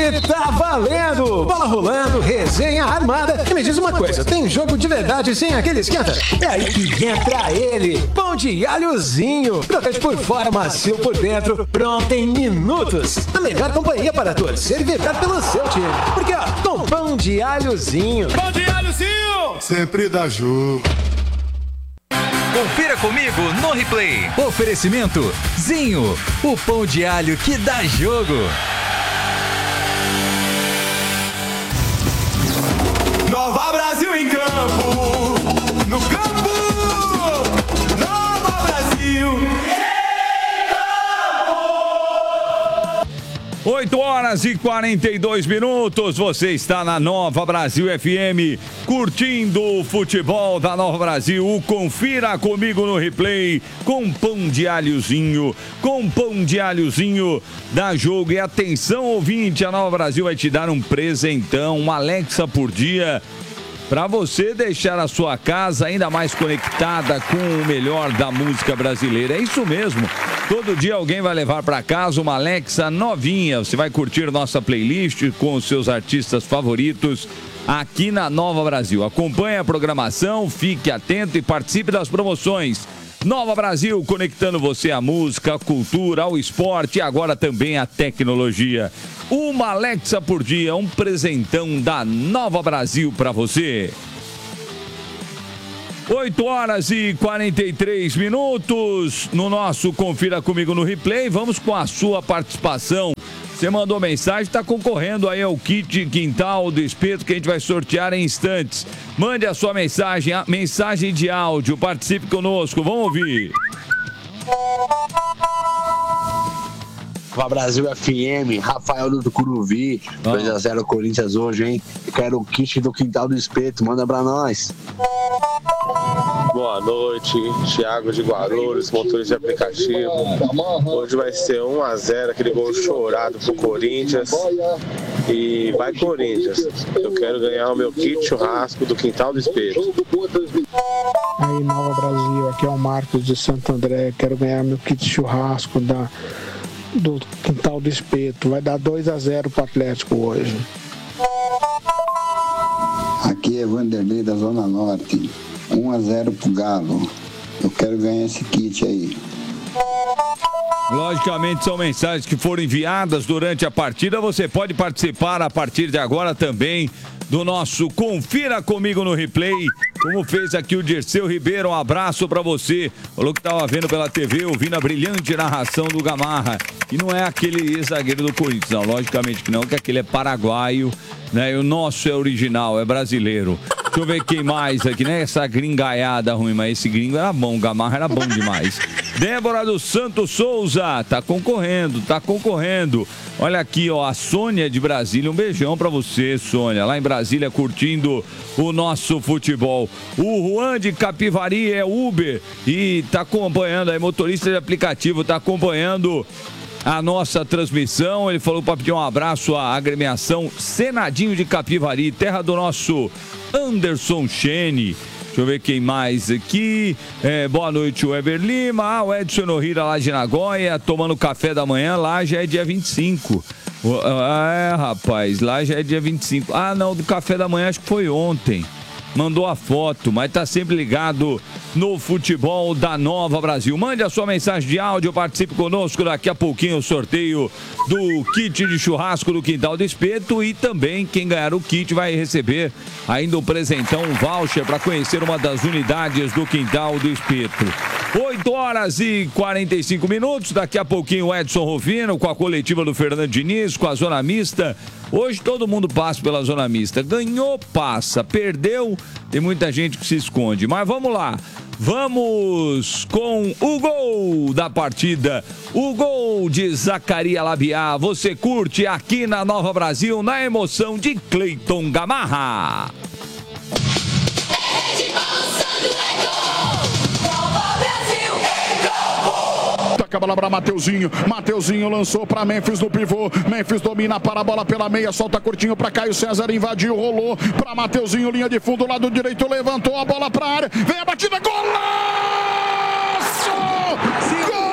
E tá valendo! Bola rolando, resenha armada. E me diz uma coisa, tem jogo de verdade sem aquele esquenta? É aí que entra ele, pão de alhozinho. Crocante por fora, macio por dentro, pronto em minutos. A melhor companhia para torcer e vibrar pelo seu time. Porque, ó, com pão de alhozinho. Pão de alhozinho! Sempre dá jogo. Confira comigo no replay. Oferecimento Zinho, o pão de alho que dá jogo. Nova Brasil em campo, no campo, Nova Brasil. 8h42, você está na Nova Brasil FM, curtindo o futebol da Nova Brasil. Confira comigo no replay, com pão de alhozinho, dá jogo. E atenção, ouvinte, a Nova Brasil vai te dar um presentão, uma Alexa por dia, para você deixar a sua casa ainda mais conectada com o melhor da música brasileira. É isso mesmo. Todo dia alguém vai levar para casa uma Alexa novinha. Você vai curtir nossa playlist com os seus artistas favoritos aqui na Nova Brasil. Acompanhe a programação, fique atento e participe das promoções. Nova Brasil, conectando você à música, à cultura, ao esporte e agora também à tecnologia. Uma Alexa por dia, um presentão da Nova Brasil para você. 8h43 no nosso Confira Comigo no Replay. Vamos com a sua participação. Você mandou mensagem, está concorrendo aí ao kit Quintal do Espeto que a gente vai sortear em instantes. Mande a sua mensagem, a mensagem de áudio, participe conosco, vamos ouvir. Nova Brasil FM, Rafael do Tucuruvi, 2x0 Corinthians hoje, hein? Eu quero o kit do Quintal do Espeto, manda pra nós. Boa noite, Thiago de Guarulhos, motorista de aplicativo. Hoje vai ser 1x0, aquele gol chorado pro Corinthians. E vai Corinthians. Eu quero ganhar o meu kit churrasco do Quintal do Espeto. Aí, Nova Brasil, aqui é o Marcos de Santo André. Quero ganhar meu kit churrasco do Quintal do Espeto. Vai dar 2x0 pro Atlético hoje. Aqui é Vanderlei da Zona Norte. 1x0 pro Galo. Eu quero ganhar esse kit aí. Logicamente são mensagens que foram enviadas durante a partida. Você pode participar a partir de agora também do nosso Confira Comigo no Replay, como fez aqui o Dirceu Ribeiro. Um abraço pra você. Falou que tava vendo pela TV, ouvindo a brilhante narração do Gamarra. E não é aquele zagueiro do Corinthians, não. Logicamente que não, que aquele é paraguaio, né? E o nosso é original, é brasileiro. Deixa eu ver quem mais aqui, né? Essa gringaiada ruim, mas esse gringo era bom, o Gamarra era bom demais. Débora dos Santos Souza, tá concorrendo. Olha aqui, ó, a Sônia de Brasília, um beijão pra você, Sônia, lá em Brasília, curtindo o nosso futebol. O Juan de Capivari é Uber e tá acompanhando, aí motorista de aplicativo, tá acompanhando a nossa transmissão. Ele falou para pedir um abraço à agremiação Senadinho de Capivari, terra do nosso Anderson Chene. Deixa eu ver quem mais aqui. Boa noite, o Eber Lima. O Edson Norira lá de Nagoya, tomando café da manhã. Lá já é dia 25. Rapaz, lá já é dia 25. Ah, não, do café da manhã acho que foi ontem. Mandou a foto, mas tá sempre ligado no futebol da Nova Brasil. Mande a sua mensagem de áudio, participe conosco. Daqui a pouquinho o sorteio do kit de churrasco do Quintal do Espeto. E também quem ganhar o kit vai receber ainda um presentão, um voucher para conhecer uma das unidades do Quintal do Espeto. 8h45. Daqui a pouquinho o Edson Rufino com a coletiva do Fernando Diniz, com a Zona Mista. Hoje todo mundo passa pela Zona Mista. Ganhou, passa. Perdeu, tem muita gente que se esconde. Mas vamos lá. Vamos com o gol da partida. O gol de Zacarias Labiá. Você curte aqui na Nova Brasil, na emoção de Cleiton Gamarra. Toca a bola para Mateuzinho. Mateuzinho lançou para Memphis no pivô. Memphis domina para a bola pela meia. Solta curtinho para Caio César. Invadiu, rolou para Mateuzinho. Linha de fundo, lado direito. Levantou a bola para a área. Vem a batida. Golaço! Gol!